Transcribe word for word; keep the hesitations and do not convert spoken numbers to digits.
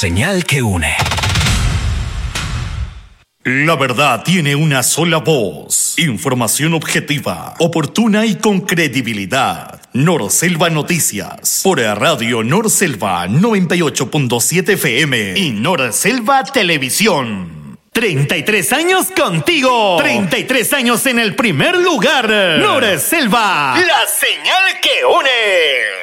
señal que une. La verdad tiene una sola voz. Información objetiva, oportuna y con credibilidad. Norselva Noticias. Por Radio Norselva noventa y ocho punto siete F M. Y Norselva Televisión. treinta y tres años contigo. treinta y tres años en el primer lugar. Norselva. La señal que une.